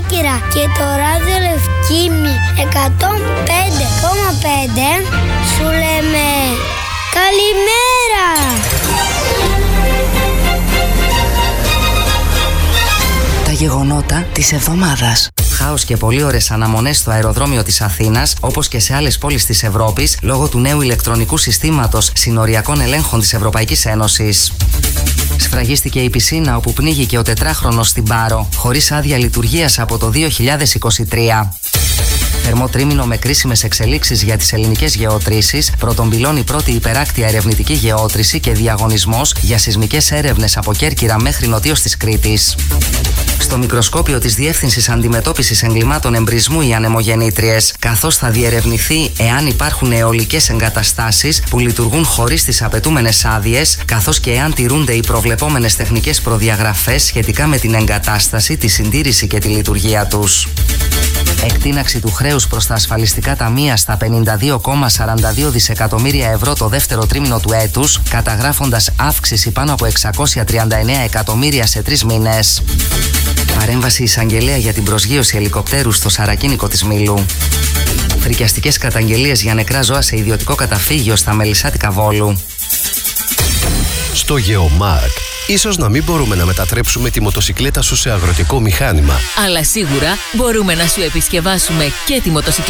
Κέρκυρα και το ράδιο Λευκήμι 105,5 σου λέμε καλημέρα. Τα γεγονότα της εβδομάδας. Χάος και πολύ ώρες αναμονές στο αεροδρόμιο της Αθήνας, όπως και σε άλλες πόλεις της Ευρώπης, λόγω του νέου ηλεκτρονικού συστήματος συνοριακών ελέγχων της Ευρωπαϊκής Ένωσης. Σφραγίστηκε η πισίνα όπου πνίγηκε ο 4χρονος στην Πάρο, χωρίς άδεια λειτουργίας από το 2023. Θερμό τρίμηνο με κρίσιμες εξελίξεις για τις ελληνικές γεωτρήσεις, πρωτομπυλώνει πρώτη υπεράκτια ερευνητική γεώτρηση και διαγωνισμός για σεισμικές έρευνες από Κέρκυρα μέχρι νοτίως της Κρήτης. Στο μικροσκόπιο της Διεύθυνσης Αντιμετώπισης Εγκλημάτων Εμπρισμού οι ανεμογεννήτριες, καθώς θα διερευνηθεί εάν υπάρχουν αιωλικές εγκαταστάσεις που λειτουργούν χωρίς τις απαιτούμενες άδειες, καθώς και εάν τηρούνται οι προβλεπόμενες τεχνικές προδιαγραφές σχετικά με την εγκατάσταση, τη συντήρηση και τη λειτουργία τους. Εκτείναξη του χρέους προς τα ασφαλιστικά ταμεία στα 52,42 δισεκατομμύρια ευρώ το δεύτερο τρίμηνο του έτους, καταγράφοντας αύξηση πάνω από 639 εκατομμύρια σε 3 μήνες. Παρέμβαση εισαγγελέα για την προσγείωση ελικοπτέρου στο Σαρακίνικο της Μήλου. Φρικιαστικές καταγγελίες για νεκρά ζώα σε ιδιωτικό καταφύγιο στα Μελισσάτικα Βόλου. Στο Γεωμάρκ, ίσως να μην μπορούμε να μετατρέψουμε τη μοτοσικλέτα σου σε αγροτικό μηχάνημα. Αλλά σίγουρα μπορούμε να σου επισκευάσουμε και τη μοτοσικλέτα